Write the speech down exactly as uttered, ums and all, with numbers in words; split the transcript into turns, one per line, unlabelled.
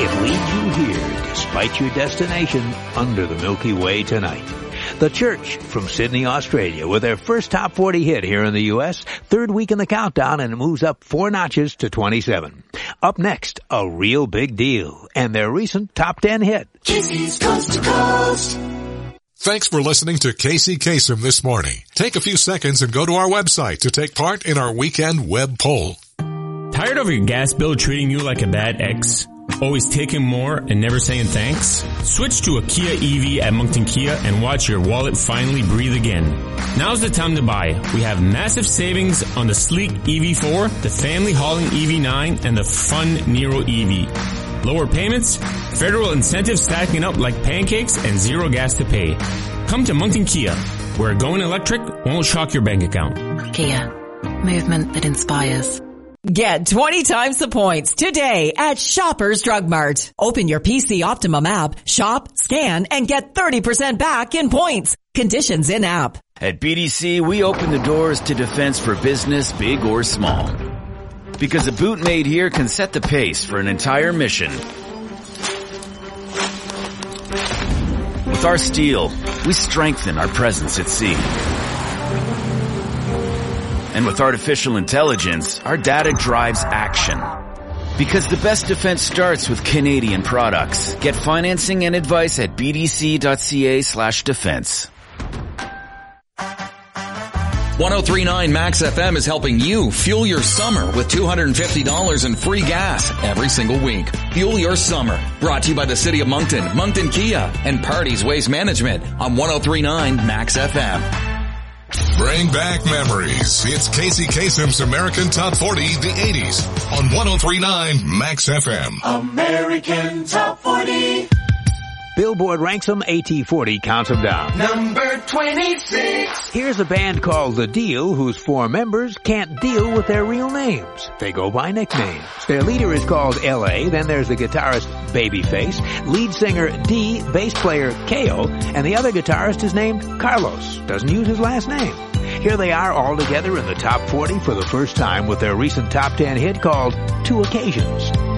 It leads you here, despite your destination, under the Milky Way tonight. The Church from Sydney, Australia, with their first top forty hit here in the U S, third week in the countdown, and it moves up four notches to twenty-seven. Up next, A Real Big Deal, and their recent top ten hit.
Casey's Coast to Coast.
Thanks for listening to Casey Kasem this morning. Take a few seconds and go to our website to take part in our weekend web poll.
Tired of your gas bill treating you like a bad ex? Always taking more and never saying thanks? Switch to a Kia E V at Moncton Kia and watch your wallet finally breathe again. Now's the time to buy. We have massive savings on the sleek E V four, the family hauling E V nine, and the fun Nero E V. Lower payments, federal incentives stacking up like pancakes, and zero gas to pay. Come to Moncton Kia, where going electric won't shock your bank account.
Kia, movement that inspires.
Get twenty times the points today at Shoppers Drug Mart. Open your P C Optimum app, shop, scan, and get thirty percent back in points. Conditions in app.
At B D C, we open the doors to defense for business, big or small. Because a boot made here can set the pace for an entire mission. With our steel, we strengthen our presence at sea. And with artificial intelligence, our data drives action. Because the best defense starts with Canadian products. Get financing and advice at bdc.ca slash defense.
one oh three point nine Max F M is helping you fuel your summer with two hundred fifty dollars in free gas every single week. Fuel your summer. Brought to you by the City of Moncton, Moncton Kia, and Parties Waste Management on one oh three point nine Max F M.
Bring back memories. It's Casey Kasem's American Top forty, the eighties, on one oh three point nine Max F M.
American Top forty.
Billboard ranks them, A T forty counts them down.
Number twenty-six.
Here's a band called The Deal, whose four members can't deal with their real names. They go by nicknames. Their leader is called L A, then there's the guitarist Babyface, lead singer D, bass player K O, and the other guitarist is named Carlos. Doesn't use his last name. Here they are all together in the top forty for the first time with their recent top ten hit called Two Occasions.